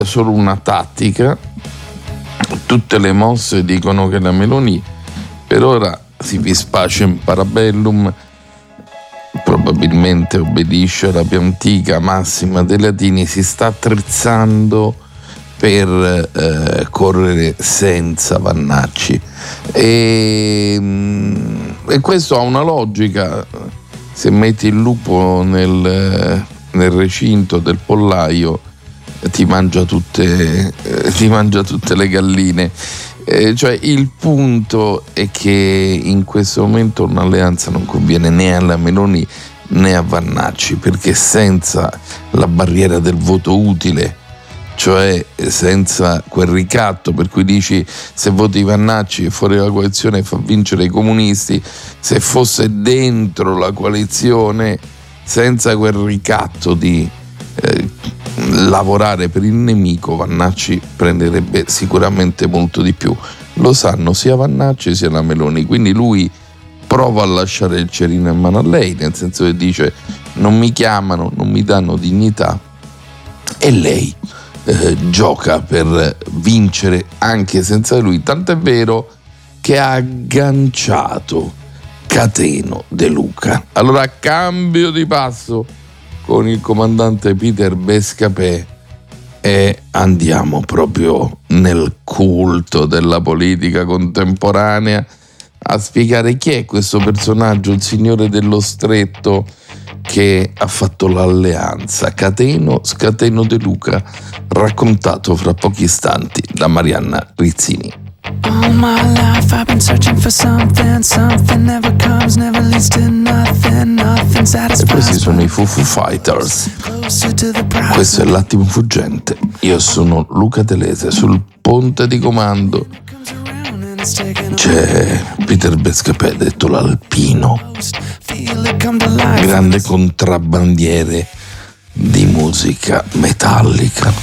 solo una tattica. Tutte le mosse dicono che la Meloni per ora si vispace in parabellum, probabilmente obbedisce alla più antica massima dei latini, si sta attrezzando per correre senza Vannacci e questo ha una logica. Se metti il lupo nel recinto del pollaio ti mangia tutte le galline. Cioè il punto è che in questo momento un'alleanza non conviene né alla Meloni né a Vannacci, perché senza la barriera del voto utile, cioè senza quel ricatto per cui dici se voti Vannacci fuori dalla coalizione fa vincere i comunisti, se fosse dentro la coalizione senza quel ricatto di lavorare per il nemico, Vannacci prenderebbe sicuramente molto di più. Lo sanno sia Vannacci sia la Meloni, quindi lui prova a lasciare il cerino in mano a lei, nel senso che dice non mi chiamano, non mi danno dignità, e lei gioca per vincere anche senza lui, tant'è vero che ha agganciato Cateno De Luca. Allora, cambio di passo con il comandante Peter Bescapè e andiamo proprio nel culto della politica contemporanea a spiegare chi è questo personaggio, il signore dello stretto che ha fatto l'alleanza Cateno De Luca, raccontato fra pochi istanti da Marianna Rizzini. All my life I've been searching for something never comes, never leads to nothing E satisfies. questi sono i Foo Fighters. Questo è L'attimo fuggente. Io sono Luca Telese, sul ponte di comando c'è Peter Bescapè, detto l'Alpino, grande contrabbandiere di musica metallica.